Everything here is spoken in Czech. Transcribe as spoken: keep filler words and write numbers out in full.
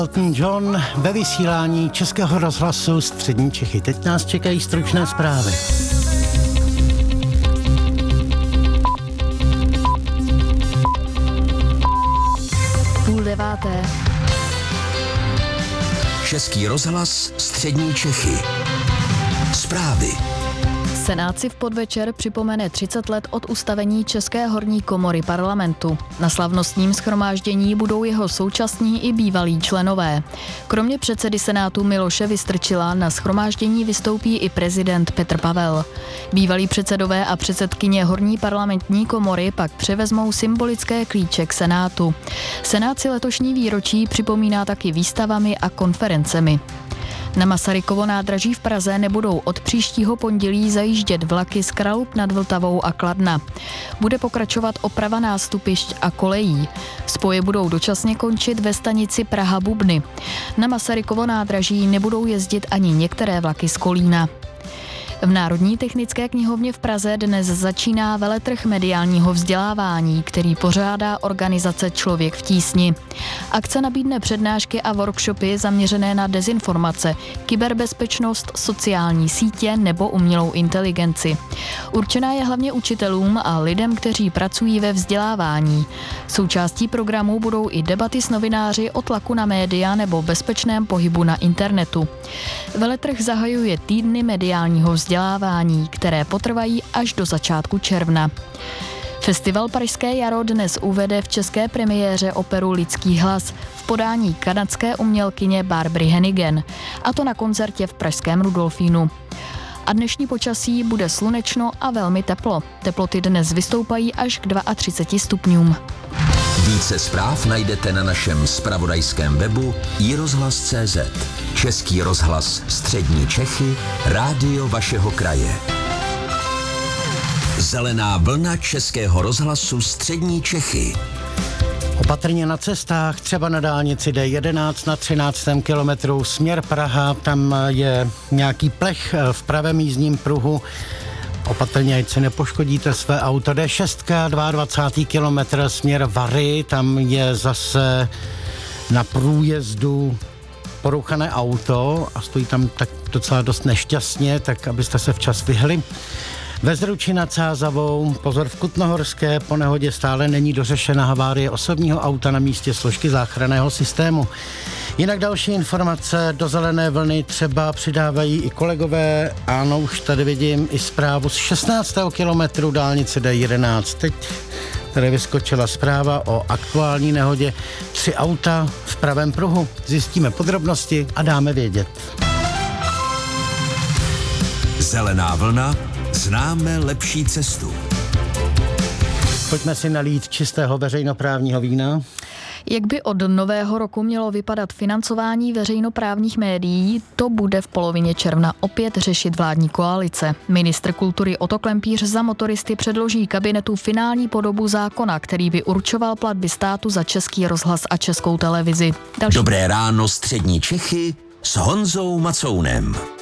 Elton John ve vysílání Českého rozhlasu Střední Čechy. Teď nás čekají stručné zprávy. Půl deváté. Český rozhlas Střední Čechy. Zprávy. Senát si v podvečer připomene třicet let od ustavení České horní komory parlamentu. Na slavnostním shromáždění budou jeho současní i bývalí členové. Kromě předsedy Senátu Miloše Vystrčila na shromáždění vystoupí i prezident Petr Pavel. Bývalí předsedové a předsedkyně horní parlamentní komory pak převezmou symbolické klíče k Senátu. Senát si letošní výročí připomíná taky výstavami a konferencemi. Na Masarykovo nádraží v Praze nebudou od příštího pondělí zajíždět vlaky z Kralup nad Vltavou a Kladna. Bude pokračovat oprava nástupišť a kolejí. Spoje budou dočasně končit ve stanici Praha-Bubny. Na Masarykovo nádraží nebudou jezdit ani některé vlaky z Kolína. V Národní technické knihovně v Praze dnes začíná veletrh mediálního vzdělávání, který pořádá organizace Člověk v tísni. Akce nabídne přednášky a workshopy zaměřené na dezinformace, kyberbezpečnost, sociální sítě nebo umělou inteligenci. Určená je hlavně učitelům a lidem, kteří pracují ve vzdělávání. Součástí programu budou i debaty s novináři o tlaku na média nebo bezpečném pohybu na internetu. Veletrh zahajuje týdny mediálního vzdělávání, které potrvají až do začátku června. Festival Pražské jaro dnes uvede v české premiéře operu Lidský hlas v podání kanadské umělkyně Barbry Hennigan, a to na koncertě v pražském Rudolfínu. A dnešní počasí bude slunečno a velmi teplo. Teploty dnes vystoupají až k třiceti dvou stupňům. Více zpráv najdete na našem zpravodajském webu i rozhlas tečka cé zet. Český rozhlas Střední Čechy, rádio vašeho kraje. Zelená vlna Českého rozhlasu Střední Čechy. Opatrně na cestách, třeba na dálnici D jedenáct na třináctém kilometru směr Praha, tam je nějaký plech v pravém jízdním pruhu. Opatrně, ať se nepoškodíte své auto. D šest, dvacátý druhý kilometr směr Vary, tam je zase na průjezdu porouchané auto a stojí tam tak docela dost nešťastně, tak abyste se včas vyhli. Ve Zruči nad Sázavou, pozor v Kutnohorské, po nehodě stále není dořešena havárie osobního auta na místě složky záchranného systému. Jinak další informace do zelené vlny třeba přidávají i kolegové. Ano, už tady vidím i zprávu z šestnáctého kilometru dálnice D jedenáct. Teď tady vyskočila zpráva o aktuální nehodě. Tři auta v pravém pruhu. Zjistíme podrobnosti a dáme vědět. Zelená vlna. Známe lepší cestu. Pojďme si nalít čistého veřejnoprávního vína. Jak by od nového roku mělo vypadat financování veřejnoprávních médií, to bude v polovině června opět řešit vládní koalice. Ministr kultury Otto Klempíř za motoristy předloží kabinetu finální podobu zákona, který by určoval platby státu za Český rozhlas a Českou televizi. Další... Dobré ráno Střední Čechy s Honzou Macounem.